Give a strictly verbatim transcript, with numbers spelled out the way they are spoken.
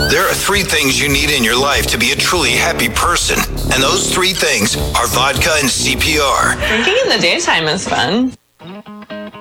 There are three things you need in your life to be a truly happy person, and those three things are vodka and C P R. Drinking in the daytime is fun.